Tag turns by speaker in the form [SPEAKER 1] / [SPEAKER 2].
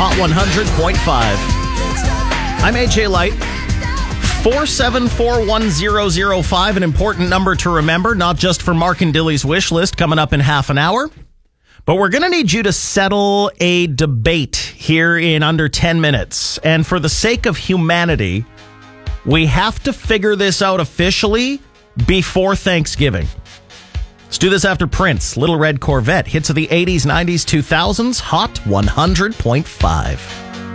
[SPEAKER 1] Hot 100.5. I'm AJ Light. 4741005, an important number to remember, not just for Mark and Dilly's wish list coming up in half an hour. But we're going to need you to settle a debate here in under 10 minutes. And for the sake of humanity, we have to figure this out officially before Thanksgiving. Let's do this after Prince, Little Red Corvette, hits of the 80s, 90s, 2000s, Hot 100.5.